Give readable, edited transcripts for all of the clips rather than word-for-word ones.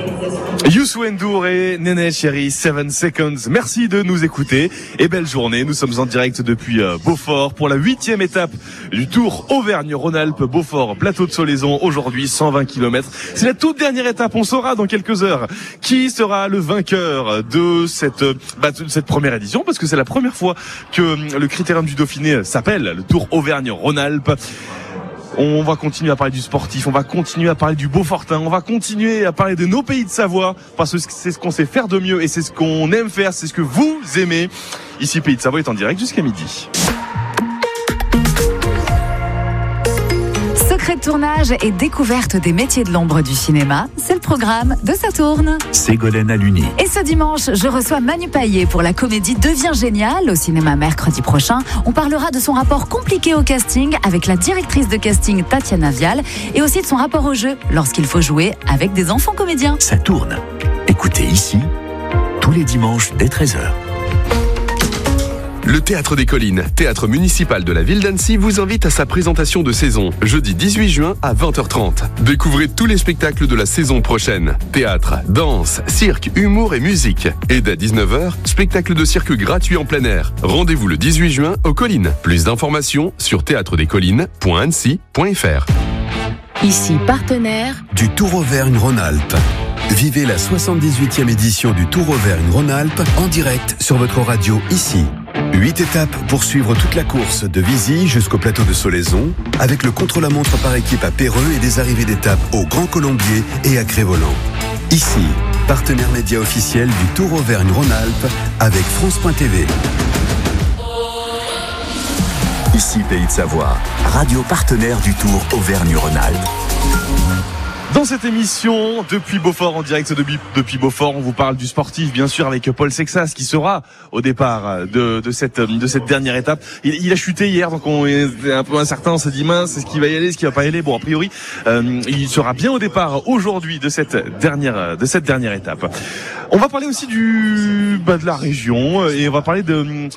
Youssou N'Dour et Néné Chéri, 7 Seconds. Merci de nous écouter et belle journée. Nous sommes en direct depuis Beaufort pour la 8e étape du Tour Auvergne-Rhône-Alpes. Beaufort, plateau de Solaison, aujourd'hui 120 km. C'est la toute dernière étape. On saura dans quelques heures qui sera le vainqueur de cette première édition, parce que c'est la première fois que le Critérium du Dauphiné s'appelle le Tour Auvergne-Rhône-Alpes. On va continuer à parler du sportif, on va continuer à parler du Beaufortin, on va continuer à parler de nos pays de Savoie, parce que c'est ce qu'on sait faire de mieux et c'est ce qu'on aime faire, c'est ce que vous aimez. Ici, Pays de Savoie est en direct jusqu'à midi. Secret de tournage et découverte des métiers de l'ombre du cinéma, c'est le programme de Ça tourne. Ségolène Aluni. Et ce dimanche, je reçois Manu Payet pour la comédie Devient génial au cinéma mercredi prochain. On parlera de son rapport compliqué au casting avec la directrice de casting Tatiana Vial et aussi de son rapport au jeu lorsqu'il faut jouer avec des enfants comédiens. Ça tourne. Écoutez ici, tous les dimanches dès 13h. Le Théâtre des Collines, théâtre municipal de la ville d'Annecy, vous invite à sa présentation de saison, jeudi 18 juin à 20h30. Découvrez tous les spectacles de la saison prochaine. Théâtre, danse, cirque, humour et musique. Et dès 19h, spectacle de cirque gratuit en plein air. Rendez-vous le 18 juin aux Collines. Plus d'informations sur théâtredescollines.annecy.fr. Ici, partenaire du Tour Auvergne-Rhône-Alpes. Vivez la 78e édition du Tour Auvergne-Rhône-Alpes en direct sur votre radio ici. 8 étapes pour suivre toute la course de Vizy jusqu'au plateau de Solaison, avec le contre-la-montre par équipe à Péreux et des arrivées d'étape au Grand Colombier et à Crévolant. Ici, partenaire média officiel du Tour Auvergne-Rhône-Alpes avec France.tv. Ici, Pays de Savoie, radio partenaire du Tour Auvergne-Rhône-Alpes. Dans cette émission, depuis Beaufort, en direct depuis Beaufort, on vous parle du sportif, bien sûr, avec Paul Sexas, qui sera au départ de cette dernière étape. Il a chuté hier, donc on est un peu incertain, on s'est dit mince, est-ce qu'il va y aller, est-ce qu'il va pas y aller? Bon, a priori, il sera bien au départ aujourd'hui de cette dernière étape. On va parler aussi de la région, et on va parler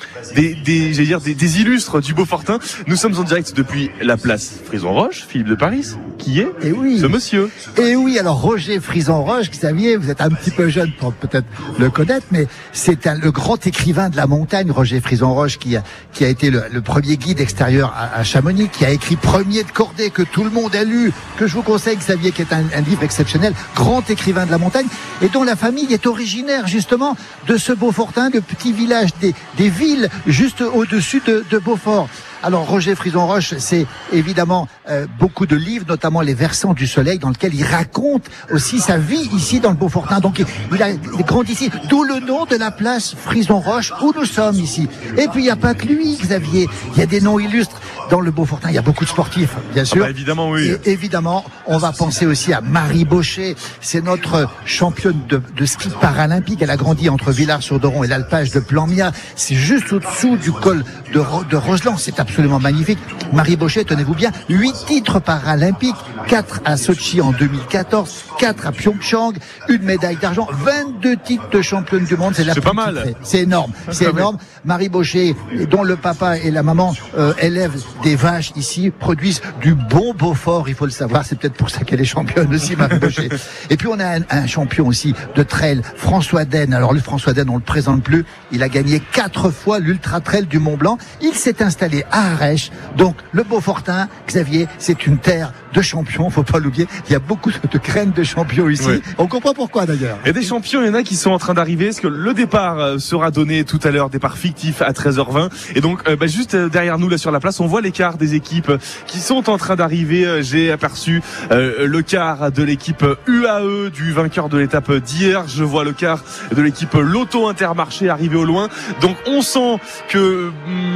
des illustres du Beaufortin. Nous sommes en direct depuis la place Frison-Roche, Philippe de Paris, qui est ce monsieur. Et oui, alors Roger Frison-Roche, Xavier, vous êtes un petit peu jeune pour peut-être le connaître, mais c'est le grand écrivain de la montagne, Roger Frison-Roche, qui a été le premier guide extérieur à Chamonix, qui a écrit Premier de cordée, que tout le monde a lu, que je vous conseille, Xavier, qui est un livre exceptionnel, grand écrivain de la montagne, et dont la famille est originaire justement de ce Beaufortin, de petits villages, des villes juste au-dessus de Beaufort. Alors Roger Frison-Roche, c'est évidemment beaucoup de livres, notamment Les Versants du Soleil, dans lequel il raconte aussi sa vie ici dans le Beaufortin. Donc il a grandi ici, d'où le nom de la place Frison-Roche où nous sommes ici. Et puis il n'y a pas que lui, Xavier, il y a des noms illustres dans le Beaufortin. Il y a beaucoup de sportifs, bien sûr. Évidemment, oui. Et évidemment, on va penser aussi à Marie Bochet. C'est notre championne de ski paralympique. Elle a grandi entre Villars-sur-Doron et l'alpage de Plan-Mia. C'est juste au-dessous du col de Roseland. C'est absolument magnifique. Marie Bochet, tenez-vous bien, 8 titres paralympiques, 4 à Sochi en 2014, 4 à Pyeongchang, une médaille d'argent, 22 titres de championne du monde. C'est pas mal. Titrée. C'est énorme. C'est énorme. Marie Bochet, dont le papa et la maman élèvent des vaches ici, produisent du bon Beaufort, il faut le savoir. C'est peut-être pour ça qu'elle est championne aussi, Marie Bochet. Et puis on a un champion aussi de trail, François Den. Alors le François Den, on le présente plus. Il a gagné 4 fois l'Ultra Trail du Mont Blanc. Il s'est installé à Arèche. Donc le Beaufortin, Xavier, c'est une terre de champions, faut pas l'oublier. Il y a beaucoup de graines de champions ici. Oui. On comprend pourquoi d'ailleurs. Et des champions, il y en a qui sont en train d'arriver, parce que le départ sera donné tout à l'heure, départ fictif à 13h20. Et donc juste derrière nous là sur la place, on voit l'écart des équipes qui sont en train d'arriver. J'ai aperçu le quart de l'équipe UAE du vainqueur de l'étape d'hier. Je vois le quart de l'équipe Lotto Intermarché arriver au loin. Donc on sent que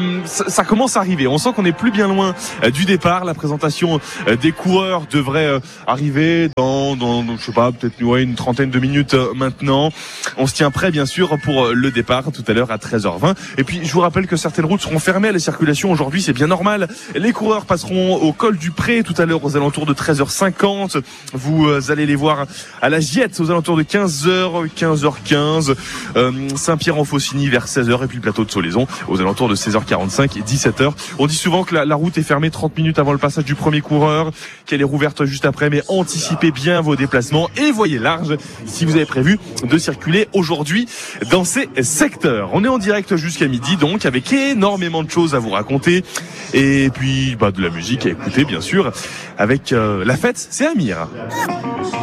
ça commence à arriver. On sent qu'on est plus bien loin du départ. La présentation des coureurs devrait arriver dans je sais pas, peut-être une trentaine de minutes maintenant. On se tient prêt bien sûr pour le départ tout à l'heure à 13h20. Et puis je vous rappelle que certaines routes seront fermées à la circulation aujourd'hui, c'est bien normal. Les coureurs passeront au col du Pré tout à l'heure aux alentours de 13h50. Vous allez les voir à la Giette aux alentours de 15h, 15h15. Saint-Pierre-en-Faucigny vers 16h et puis le plateau de Solaison aux alentours de 16h45 et 17h. On dit souvent que la route est fermée 30 minutes avant le passage du premier coureur. qu'elle est rouverte juste après, mais anticipez bien vos déplacements et voyez large si vous avez prévu de circuler aujourd'hui dans ces secteurs. On est en direct jusqu'à midi donc, avec énormément de choses à vous raconter et puis de la musique à écouter bien sûr avec la fête, c'est Amir.